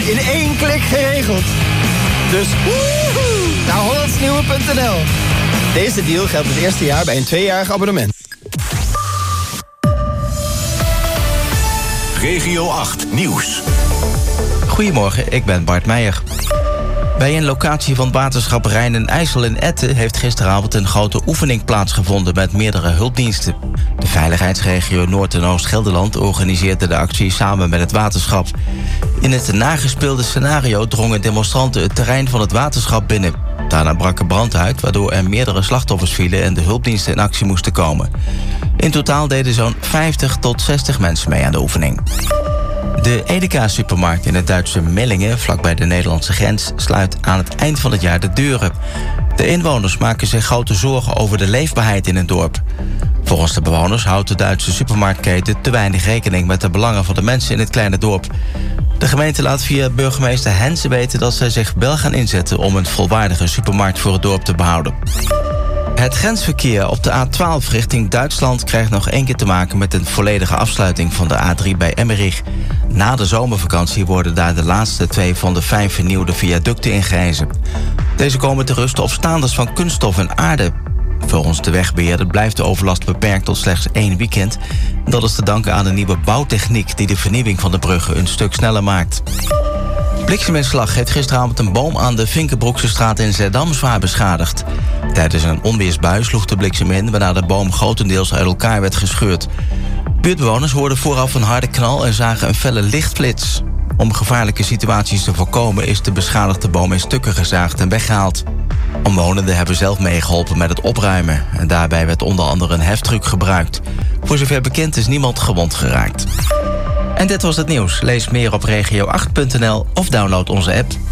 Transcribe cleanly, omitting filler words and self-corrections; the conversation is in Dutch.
in 1 klik geregeld. Dus naar hollandsnieuwe.nl. Deze deal geldt het eerste jaar bij een 2-jarig abonnement. Regio 8 Nieuws. Goedemorgen, ik ben Bart Meijer. Bij een locatie van het waterschap Rijn en IJssel in Etten heeft gisteravond een grote oefening plaatsgevonden met meerdere hulpdiensten. De veiligheidsregio Noord- en Oost-Gelderland organiseerde de actie samen met het waterschap. In het nagespeelde scenario drongen demonstranten het terrein van het waterschap binnen. Daarna brak er brand uit, waardoor er meerdere slachtoffers vielen en de hulpdiensten in actie moesten komen. In totaal deden zo'n 50 tot 60 mensen mee aan de oefening. De Edeka-supermarkt in het Duitse Mellingen, vlakbij de Nederlandse grens, sluit aan het eind van het jaar de deuren. De inwoners maken zich grote zorgen over de leefbaarheid in het dorp. Volgens de bewoners houdt de Duitse supermarktketen te weinig rekening met de belangen van de mensen in het kleine dorp. De gemeente laat via burgemeester Hensen weten dat zij zich wel gaan inzetten om een volwaardige supermarkt voor het dorp te behouden. Het grensverkeer op de A12 richting Duitsland krijgt nog 1 keer te maken met een volledige afsluiting van de A3 bij Emmerich. Na de zomervakantie worden daar de laatste 2 van de 5 vernieuwde viaducten ingehezen. Deze komen te rusten op staanders van kunststof en aarde. Volgens de wegbeheerder blijft de overlast beperkt tot slechts 1 weekend. Dat is te danken aan de nieuwe bouwtechniek die de vernieuwing van de bruggen een stuk sneller maakt. Blikseminslag heeft gisteravond een boom aan de Vinkenbroeksestraat in Zeddam zwaar beschadigd. Tijdens een onweersbui sloeg de bliksem in, waarna de boom grotendeels uit elkaar werd gescheurd. Buurtbewoners hoorden vooraf een harde knal en zagen een felle lichtflits. Om gevaarlijke situaties te voorkomen is de beschadigde boom in stukken gezaagd en weggehaald. Omwonenden hebben zelf meegeholpen met het opruimen en daarbij werd onder andere een heftruck gebruikt. Voor zover bekend is niemand gewond geraakt. En dit was het nieuws. Lees meer op regio8.nl of download onze app.